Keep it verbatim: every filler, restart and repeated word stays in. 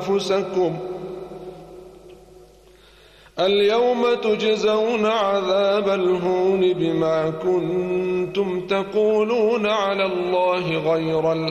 أنفسكم اليوم تجزون عذاب الهون بما كنتم تقولون على الله غير